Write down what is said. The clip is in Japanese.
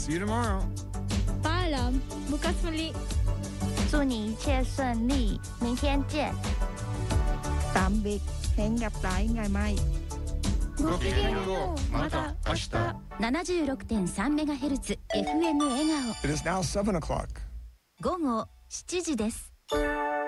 See you tomorrow. Paalam, bukas muli. 祝你一切顺利，明天见。 Tạm biệt, hẹn gặp lại ngày mai. ごきげんよう。また明日。 76.3MHz FM 笑顔。 It is now 7 o'clock. 午後7時です。